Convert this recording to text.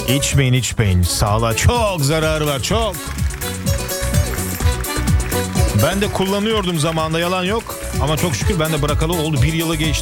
İçmeyin içmeyin. Sağlığa çok zararı var, çok. Ben de kullanıyordum zamanında, yalan yok. Ama çok şükür ben de bırakalı oldu. 1 yılı geçti.